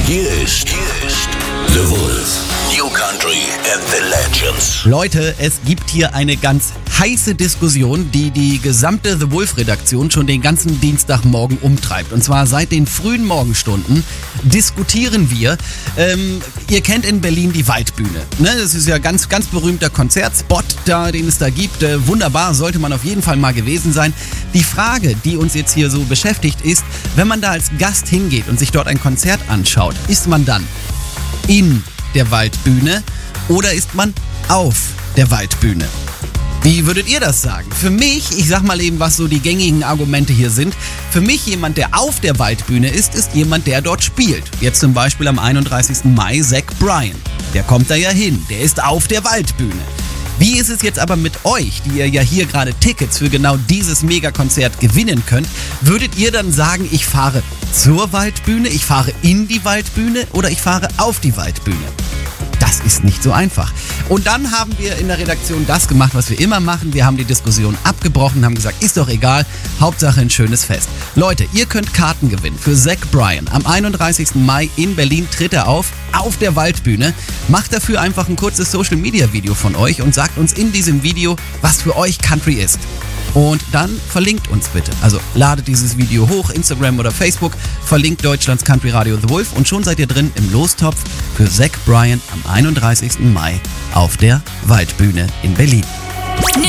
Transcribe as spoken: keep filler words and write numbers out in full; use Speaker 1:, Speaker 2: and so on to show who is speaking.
Speaker 1: Hier ist, hier ist The Wolf. New Country and the Legends.
Speaker 2: Leute, es gibt hier eine ganz heiße Diskussion, die die gesamte The Wolf-Redaktion schon den ganzen Dienstagmorgen umtreibt. Und zwar seit den frühen Morgenstunden diskutieren wir. Ähm, ihr kennt in Berlin die Waldbühne. Ne? Das ist ja ganz, ganz berühmter Konzertspot, da, den es da gibt. Äh, wunderbar, sollte man auf jeden Fall mal gewesen sein. Die Frage, die uns jetzt hier so beschäftigt, ist, wenn man da als Gast hingeht und sich dort ein Konzert anschaut, ist man dann in der Waldbühne oder ist man auf der Waldbühne? Wie würdet ihr das sagen? Für mich, ich sag mal eben, was so die gängigen Argumente hier sind, für mich jemand, der auf der Waldbühne ist, ist jemand, der dort spielt. Jetzt zum Beispiel am einunddreißigsten Mai Zach Bryan. Der kommt da ja hin, der ist auf der Waldbühne. Wie ist es jetzt aber mit euch, die ihr ja hier gerade Tickets für genau dieses Megakonzert gewinnen könnt? Würdet ihr dann sagen, ich fahre zur Waldbühne, ich fahre in die Waldbühne oder ich fahre auf die Waldbühne? Das ist nicht so einfach. Und dann haben wir in der Redaktion das gemacht, was wir immer machen. Wir haben die Diskussion abgebrochen, haben gesagt, ist doch egal, Hauptsache ein schönes Fest. Leute, ihr könnt Karten gewinnen für Zach Bryan. Am einunddreißigsten Mai in Berlin tritt er auf, auf der Waldbühne. Macht dafür einfach ein kurzes Social-Media-Video von euch und sagt uns in diesem Video, was für euch Country ist. Und dann verlinkt uns bitte. Also ladet dieses Video hoch, Instagram oder Facebook, verlinkt Deutschlands Country Radio The Wolf und schon seid ihr drin im Lostopf für Zach Bryan am einunddreißigsten Mai auf der Waldbühne in Berlin.